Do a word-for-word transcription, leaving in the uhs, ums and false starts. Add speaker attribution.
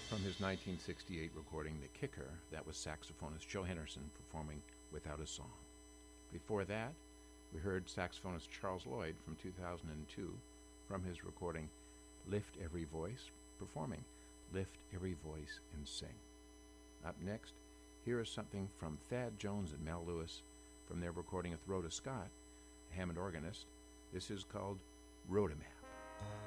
Speaker 1: From his nineteen sixty-eight recording, The Kicker, that was saxophonist Joe Henderson performing Without a Song. Before that, we heard saxophonist Charles Lloyd from two thousand two from his recording Lift Every Voice, performing Lift Every Voice and Sing. Up next, here is something from Thad Jones and Mel Lewis from their recording with Rhoda Scott, a Hammond organist. This is called Rhoda Map.